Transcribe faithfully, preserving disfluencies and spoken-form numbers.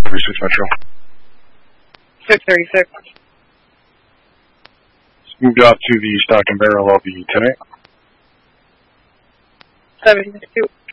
thirty-six Metro. six thirty-six. Moved out to the stock and barrel of the ten eight. seven two.